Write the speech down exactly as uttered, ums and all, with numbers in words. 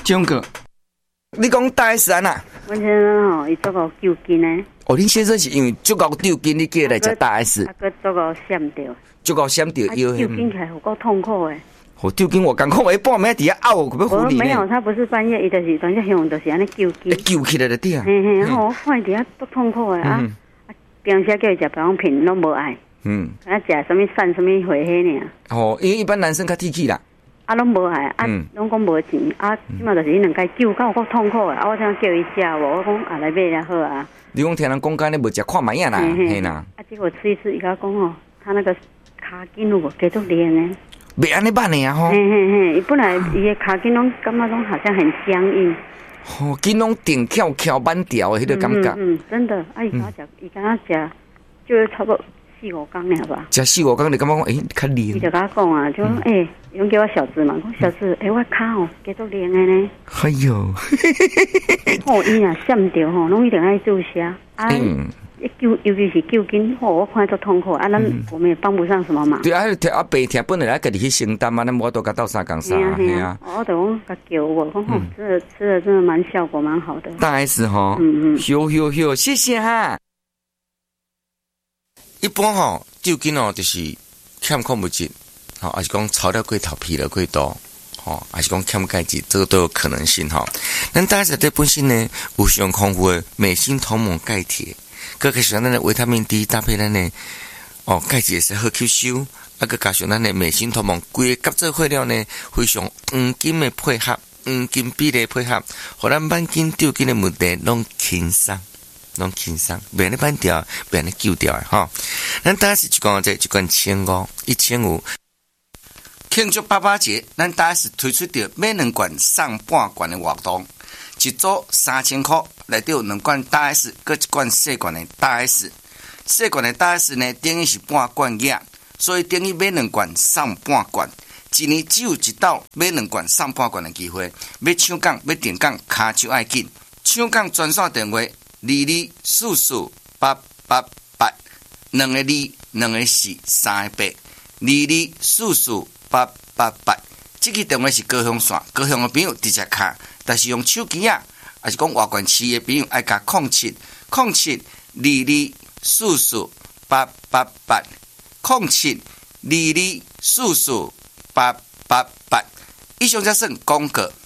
中国，你讲大 S 安那？ 阮先生吼，伊做个救筋呢。 哦，恁先生是因为足够丢筋，你叫来食大 S。 啊，佮做个闪掉。 足够闪掉腰。 救筋起来有够痛苦诶。 我丢筋我赶快，我半暝底下拗，可不护你呢？ 没有，他不是半夜，伊就是当时用，就是安尼救筋。 救起来就对啊。 嘿嘿，我看底下都痛苦诶啊！啊，平时叫伊食保养品，拢无爱。嗯。啊，食什么散什么回黑呢？ 哦，因为一般男生较铁气啦。 啊，拢无爱啊，拢讲无钱啊，即马就是伊两家救到有够痛苦诶！啊，我想叫伊食无，我讲啊来买了好啊。 你讲听人讲，干你无食看买呀啦，嘿啦。 啊，结果吃一次，伊甲讲哦，他那个骹筋有无继续练呢？ 袂安尼办的呀吼。 嘿嘿嘿，伊本来伊的骹筋拢感觉拢好像很僵硬。 哦，筋拢定翘翘板条的迄个感觉。 嗯，真的，啊，伊敢食，伊敢食，就是差不多四五工了吧。 食四五工，你感觉讲，诶，较练。 伊就甲我讲啊，就讲诶，用叫我小子嘛，讲小子，诶，我骹哦，继续练的呢。 哎呦， 哦，伊啊，闪着吼，拢一定爱注射啊。嗯。救，尤其是救筋，哦，我看都痛苦啊！咱我们也帮不上什么忙。 对啊，啊白天本来来家己去承担嘛，咱无多甲斗相共相， 系啊。我就讲甲叫我，讲吼，真的吃的真的蛮效果蛮好的。 大 S 吼，嗯嗯，咻咻咻，谢谢哈。一般吼，救筋哦，就是欠矿物质，吼，还是讲炒料过头、疲劳过多，吼，还是讲欠钙质，这个都有可能性哈。咱大 S 在本身呢，有上丰富的镁、锌、铜、锰、钙、铁。佮加上咱的维他命 D 搭配咱的哦钙质也是好吸收，啊，佮加上咱的镁、锌、铜、锰，规个合作伙了呢，非常黄金的配合，黄金比例配合，互咱慢筋丢筋的问题拢轻松，拢轻松，袂安尼扳掉，袂安尼救掉的吼。咱当时一罐这一罐千五，一千五。庆祝爸爸节，咱当时推出着买两罐送半罐的活动。一组三千块，内底有两罐大 S， 搁一罐细罐的大 S。细罐的大 S 呢，等于是半罐额，所以等于买两罐送半罐。一年只有一道买两罐送半罐的机会。要抢讲，要订讲，卡就爱紧。抢讲专线电话：二二四四八八八，两个二，两个四，三个八，二二四四八八八。这个电话是高雄线，高雄的朋友直接卡。但是用手机啊，还是讲外县市的朋友爱加零七零七二二四四八八八零七二二四四八八八。以上才算广告。